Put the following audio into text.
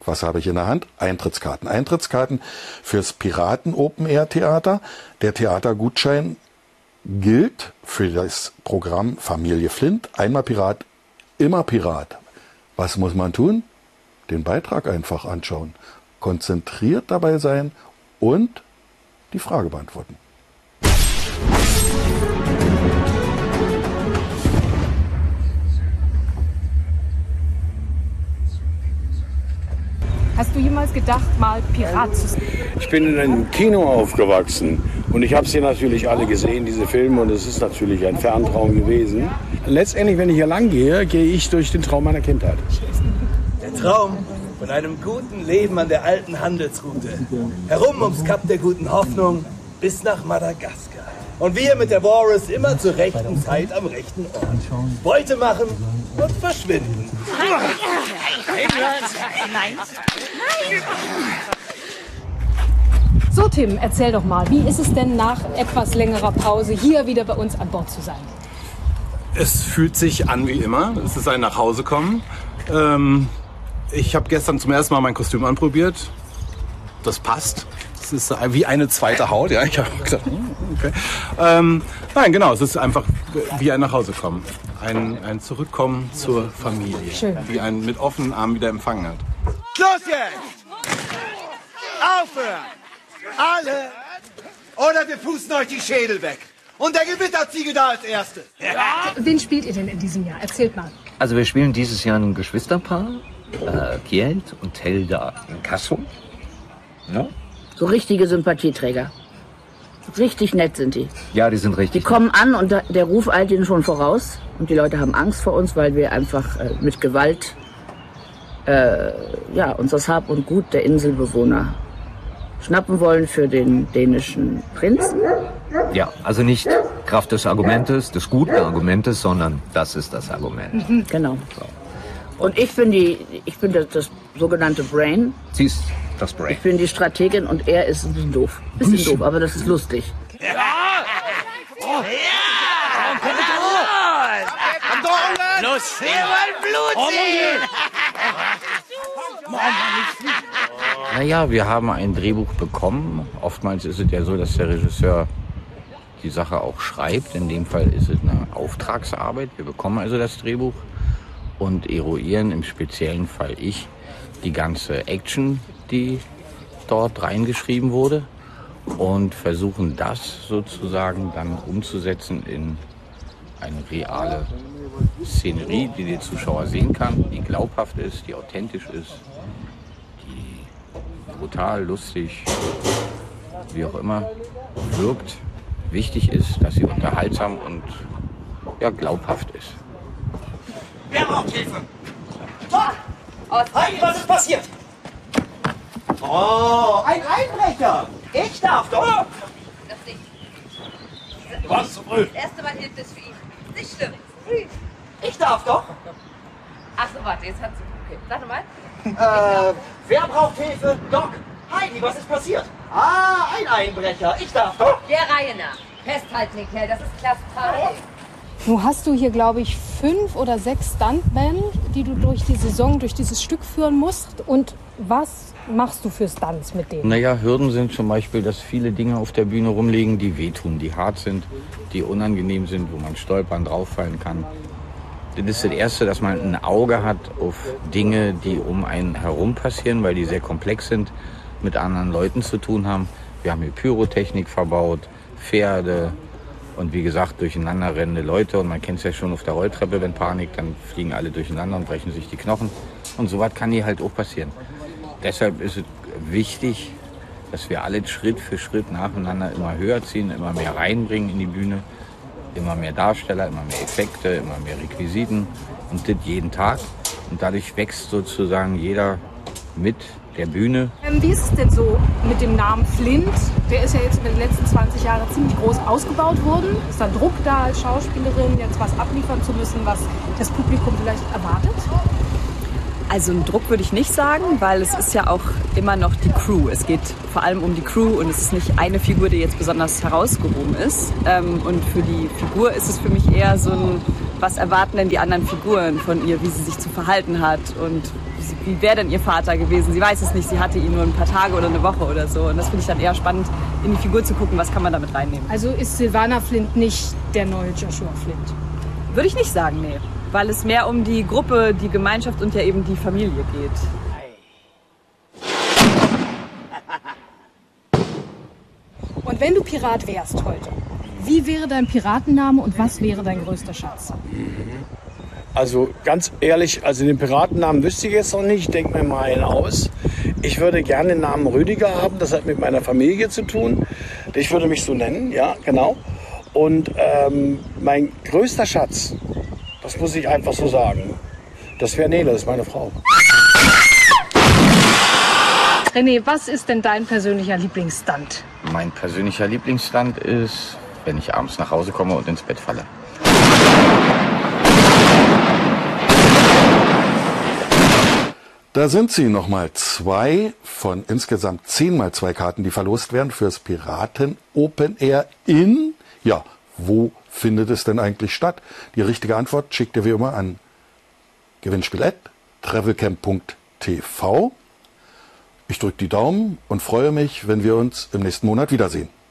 Was habe ich in der Hand? Eintrittskarten. Eintrittskarten fürs Piraten-Open-Air-Theater. Der Theatergutschein gilt für das Programm Familie Flint. Einmal Pirat, immer Pirat. Was muss man tun? Den Beitrag einfach anschauen. Konzentriert dabei sein und die Frage beantworten. Hast du jemals gedacht, mal Pirat zu sein? Ich bin in einem Kino aufgewachsen und ich habe sie natürlich alle gesehen, diese Filme, und es ist natürlich ein Ferntraum gewesen. Letztendlich, wenn ich hier lang gehe, gehe ich durch den Traum meiner Kindheit. Der Traum von einem guten Leben an der alten Handelsroute. Herum ums Kap der guten Hoffnung bis nach Madagaskar. Und wir mit der Walrus immer zur rechten Zeit am rechten Ort. Beute machen und verschwinden. Nein. So, Tim, erzähl doch mal, wie ist es denn nach etwas längerer Pause hier wieder bei uns an Bord zu sein? Es fühlt sich an wie immer. Es ist ein Nachhausekommen. Ich habe gestern zum ersten Mal mein Kostüm anprobiert. Das passt. Es ist wie eine zweite Haut. Ja, ich habe gedacht, okay. Nein, genau, es ist einfach wie ein Nachhausekommen. Ein Zurückkommen zur Familie. Schön. Die einen mit offenen Armen wieder empfangen hat. Schluss jetzt! Aufhören! Alle! Oder wir pusten euch die Schädel weg. Und der Gewitterziege da als Erste. Wen spielt ihr denn in diesem Jahr? Erzählt mal. Also wir spielen dieses Jahr ein Geschwisterpaar, Kjeld und Telda Casso. Ja? So richtige Sympathieträger. Richtig nett sind die. Ja, die sind richtig. Die kommen an und der Ruf eilt ihnen schon voraus. Und die Leute haben Angst vor uns, weil wir einfach mit Gewalt uns das Hab und Gut der Inselbewohner schnappen wollen für den dänischen Prinzen. Ja, also nicht Kraft des Argumentes, des guten Argumentes, sondern das ist das Argument. Mhm, genau. So. Und ich bin das sogenannte Brain. Sie ist das Brain. Ich bin die Strategin und er ist ein bisschen doof. Bisschen doof, aber das ist lustig. Ja! Oh. Ja! Komm, los! Wir wollen Blut sehen! Naja, wir haben ein Drehbuch bekommen. Oftmals ist es ja so, dass der Regisseur die Sache auch schreibt. In dem Fall ist es eine Auftragsarbeit. Wir bekommen also das Drehbuch und eruieren im speziellen Fall die ganze Action, die dort reingeschrieben wurde, und versuchen das sozusagen dann umzusetzen in eine reale Szenerie, die der Zuschauer sehen kann, die glaubhaft ist, die authentisch ist, die brutal, lustig, wie auch immer wirkt. Wichtig ist, dass sie unterhaltsam und glaubhaft ist. Wer braucht Hilfe? Heidi, was ist passiert? Oh, ein Einbrecher! Ich darf doch! Das nicht. Du warst zu früh. Das erste Mal hilft es für ihn. Nicht schlimm. Ich darf doch! Ach so, warte, jetzt hat's... Okay, sag nochmal. Wer braucht Hilfe? Doc! Heidi, was ist passiert? Ah, ein Einbrecher. Ich darf doch! Der Reihe nach. Festhalten, den Kerl, das ist klasse Party. Nun hast du hier, glaube ich, 5 oder 6 Stuntmen, die du durch die Saison, durch dieses Stück führen musst. Und was machst du für Stunts mit denen? Naja, Hürden sind zum Beispiel, dass viele Dinge auf der Bühne rumliegen, die wehtun, die hart sind, die unangenehm sind, wo man stolpern, drauffallen kann. Das ist das Erste, dass man ein Auge hat auf Dinge, die um einen herum passieren, weil die sehr komplex sind, mit anderen Leuten zu tun haben. Wir haben hier Pyrotechnik verbaut, Pferde und wie gesagt durcheinander rennende Leute. Und man kennt es ja schon auf der Rolltreppe, wenn Panik, dann fliegen alle durcheinander und brechen sich die Knochen. Und sowas kann hier halt auch passieren. Deshalb ist es wichtig, dass wir alle Schritt für Schritt nacheinander immer höher ziehen, immer mehr reinbringen in die Bühne. Immer mehr Darsteller, immer mehr Effekte, immer mehr Requisiten und das jeden Tag. Und dadurch wächst sozusagen jeder mit der Bühne. Wie ist es denn so mit dem Namen Flint? Der ist ja jetzt in den letzten 20 Jahren ziemlich groß ausgebaut worden. Ist da Druck da als Schauspielerin, jetzt was abliefern zu müssen, was das Publikum vielleicht erwartet? Also einen Druck würde ich nicht sagen, weil es ist ja auch immer noch die Crew. Es geht vor allem um die Crew und es ist nicht eine Figur, die jetzt besonders herausgehoben ist. Und für die Figur ist es für mich eher so ein was erwarten denn die anderen Figuren von ihr, wie sie sich zu verhalten hat und wie wäre denn ihr Vater gewesen. Sie weiß es nicht, sie hatte ihn nur ein paar Tage oder eine Woche oder so. Und das finde ich dann eher spannend, in die Figur zu gucken, was kann man damit reinnehmen. Also ist Silvana Flint nicht der neue Joshua Flint? Würde ich nicht sagen, nee. Weil es mehr um die Gruppe, die Gemeinschaft und ja eben die Familie geht. Und wenn du Pirat wärst heute, wie wäre dein Piratenname und was wäre dein größter Schatz? Also ganz ehrlich, also den Piratennamen wüsste ich jetzt noch nicht. Ich denke mir mal einen aus. Ich würde gerne den Namen Rüdiger haben. Das hat mit meiner Familie zu tun. Ich würde mich so nennen, ja, genau. Und mein größter Schatz, das muss ich einfach so sagen, das wäre Nele, das ist meine Frau. René, was ist denn dein persönlicher Lieblingsstunt? Mein persönlicher Lieblingsstand ist, wenn ich abends nach Hause komme und ins Bett falle. Da sind sie, nochmal 2 von insgesamt 10x2 Karten, die verlost werden fürs Piraten Open Air in, ja, wo findet es denn eigentlich statt? Die richtige Antwort schickt ihr wie immer an gewinnspiel@travelcamp.tv. Ich drücke die Daumen und freue mich, wenn wir uns im nächsten Monat wiedersehen.